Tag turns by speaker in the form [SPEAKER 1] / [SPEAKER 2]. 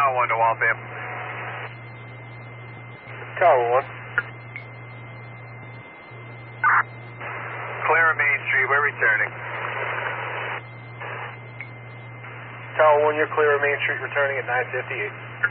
[SPEAKER 1] Tower 1 to Waltham.
[SPEAKER 2] Tower 1.
[SPEAKER 1] Clear of Main Street, we're returning.
[SPEAKER 2] Tower 1, you're clear of Main Street, returning at 9:58.